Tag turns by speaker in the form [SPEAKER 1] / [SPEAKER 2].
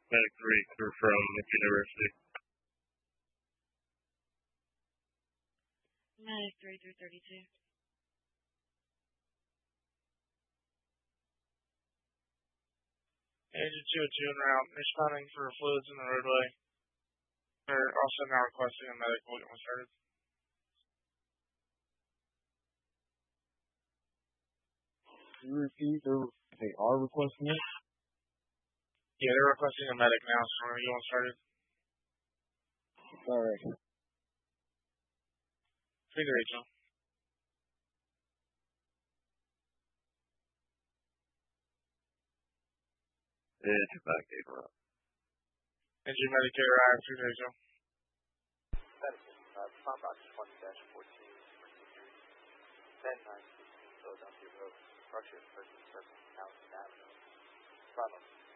[SPEAKER 1] Medic 3, crew from Nick University.
[SPEAKER 2] Medic 3 through 32.
[SPEAKER 3] Agent 202 en route, responding for fluids in the roadway. They're also now requesting a medic. We'll get one started.
[SPEAKER 4] Can you repeat? They are requesting it?
[SPEAKER 3] Yeah, they're requesting a medic now, so we're going to get one started.
[SPEAKER 4] Alright.
[SPEAKER 3] Speak to Rachel.
[SPEAKER 1] It's back 8 route.
[SPEAKER 3] Engine Medicare arrived. Speak to Rachel.
[SPEAKER 5] Medicine, Combox 20-14, procedures 10-9 Philadelphia Road, structure person circle, Allison Avenue, Ronald.